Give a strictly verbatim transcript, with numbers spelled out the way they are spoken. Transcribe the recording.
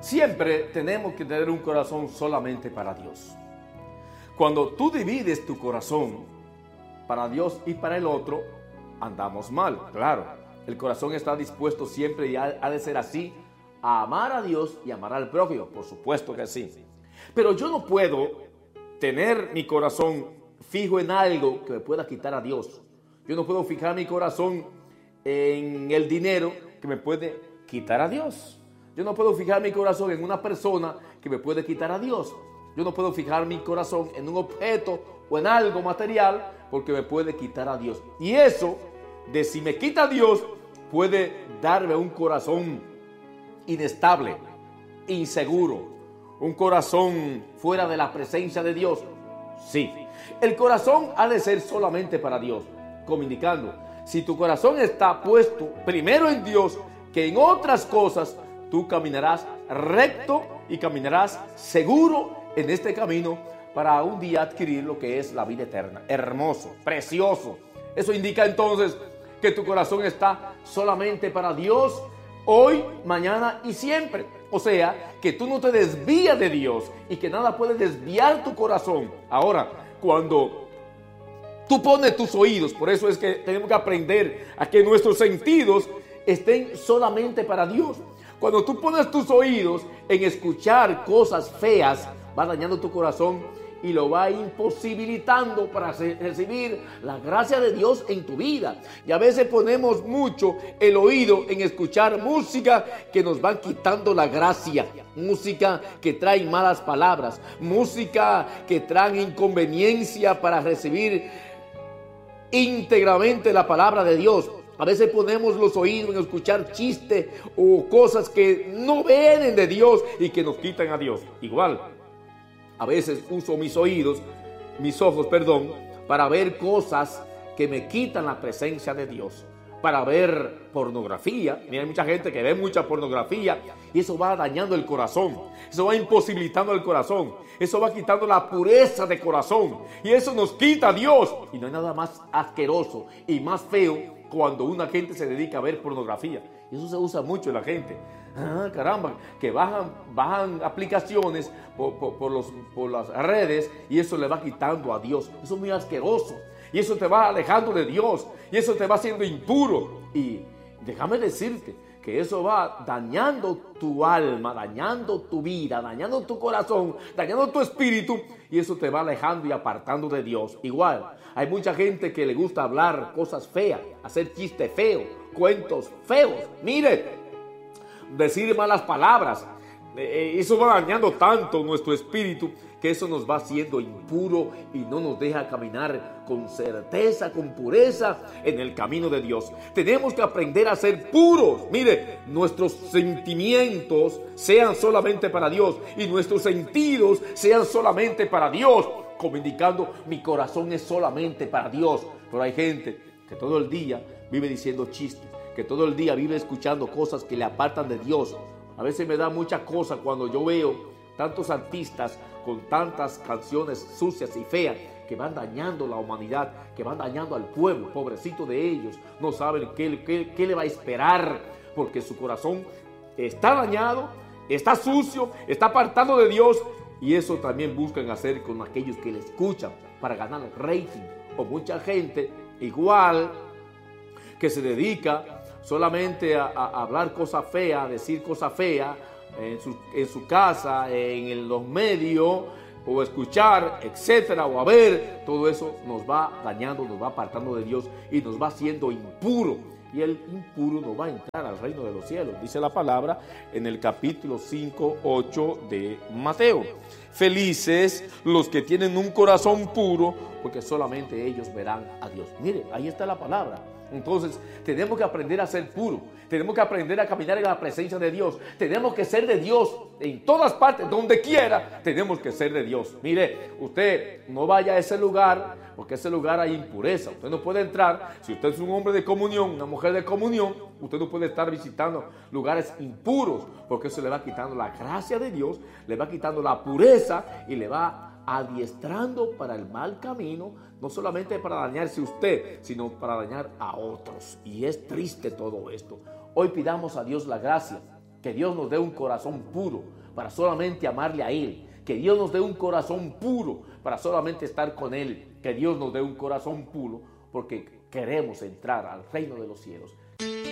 Siempre tenemos que tener un corazón solamente para Dios. Cuando tú divides tu corazón para Dios y para el otro, andamos mal, claro. El corazón está dispuesto siempre y ha, ha de ser así, a amar a Dios y amar al prójimo, por supuesto que sí. Pero yo no puedo tener mi corazón fijo en algo que me pueda quitar a Dios. Yo no puedo fijar mi corazón en el dinero que me puede quitar a Dios. Yo no puedo fijar mi corazón en una persona que me puede quitar a Dios. Yo no puedo fijar mi corazón en un objeto o en algo material porque me puede quitar a Dios. Y eso, de si me quita a Dios, puede darme un corazón inestable, inseguro, un corazón fuera de la presencia de Dios. Sí, el corazón ha de ser solamente para Dios, como indicando, si tu corazón está puesto primero en Dios que en otras cosas, tú caminarás recto y caminarás seguro en este camino para un día adquirir lo que es la vida eterna. Hermoso, precioso. Eso indica entonces que tu corazón está solamente para Dios hoy, mañana y siempre. O sea, que tú no te desvías de Dios y que nada puede desviar tu corazón. Ahora, cuando tú pones tus oídos, por eso es que tenemos que aprender a que nuestros sentidos estén solamente para Dios. Cuando tú pones tus oídos en escuchar cosas feas, va dañando tu corazón y lo va imposibilitando para recibir la gracia de Dios en tu vida. Y a veces ponemos mucho el oído en escuchar música que nos van quitando la gracia, música que trae malas palabras, música que trae inconveniencia para recibir íntegramente la palabra de Dios. A veces ponemos los oídos en escuchar chistes o cosas que no vienen de Dios y que nos quitan a Dios. Igual, a veces uso mis oídos, mis ojos, perdón, para ver cosas que me quitan la presencia de Dios. Para ver pornografía. Mira, hay mucha gente que ve mucha pornografía y eso va dañando el corazón. Eso va imposibilitando el corazón. Eso va quitando la pureza de corazón. Y eso nos quita a Dios. Y no hay nada más asqueroso y más feo cuando una gente se dedica a ver pornografía. Y eso se usa mucho en la gente. Ah, caramba, que bajan, bajan aplicaciones por, por, por, los, por las redes y eso le va quitando a Dios. Eso es muy asqueroso. Y eso te va alejando de Dios. Y eso te va haciendo impuro. Y déjame decirte que eso va dañando tu alma, dañando tu vida, dañando tu corazón, dañando tu espíritu. Y eso te va alejando y apartando de Dios. Igual, hay mucha gente que le gusta hablar cosas feas, hacer chistes feos, cuentos feos. Mire, decir malas palabras. Eso va dañando tanto nuestro espíritu que eso nos va haciendo impuro y no nos deja caminar con certeza, con pureza en el camino de Dios. Tenemos que aprender a ser puros. Mire, nuestros sentimientos sean solamente para Dios y nuestros sentidos sean solamente para Dios, como indicando mi corazón es solamente para Dios. Pero hay gente que todo el día vive diciendo chistes, que todo el día vive escuchando cosas que le apartan de Dios. A veces me da mucha cosa cuando yo veo tantos artistas con tantas canciones sucias y feas que van dañando la humanidad, que van dañando al pueblo. Pobrecito de ellos, no saben qué, qué, qué le va a esperar, porque su corazón está dañado, está sucio, está apartado de Dios, y eso también buscan hacer con aquellos que le escuchan para ganar rating. O mucha gente igual que se dedica solamente a, a hablar cosas feas, a decir cosas feas en su, en su casa, en los medios, o escuchar, etcétera, o a ver. Todo eso nos va dañando, nos va apartando de Dios y nos va haciendo impuro. Y el impuro no va a entrar al reino de los cielos, dice la palabra en el capítulo cinco, ocho de Mateo. Felices los que tienen un corazón puro, porque solamente ellos verán a Dios. Mire, ahí está la palabra. Entonces, tenemos que aprender a ser puros. Tenemos que aprender a caminar en la presencia de Dios. Tenemos que ser de Dios en todas partes, donde quiera. Tenemos que ser de Dios. Mire, usted no vaya a ese lugar, porque ese lugar hay impureza. Usted no puede entrar. Si usted es un hombre de comunión, una mujer de comunión, usted no puede estar visitando lugares impuros, porque eso le va quitando la gracia de Dios, le va quitando la pureza y le va adiestrando para el mal camino, no solamente para dañarse usted, sino para dañar a otros. Y es triste todo esto. Hoy pidamos a Dios la gracia Que Dios nos dé un corazón puro para solamente amarle a Él. Que Dios nos dé un corazón puro para solamente estar con Él. Que Dios nos dé un corazón puro porque queremos entrar al reino de los cielos.